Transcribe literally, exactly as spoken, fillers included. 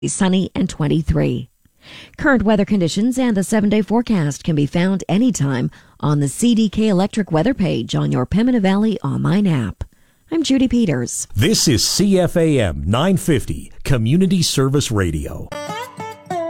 sunny and twenty-three. Current weather conditions and the seven-day forecast can be found anytime on the C D K Electric weather page on your Pembina Valley online app. I'm Judy Peters. This is C F A M nine fifty, Community Service Radio.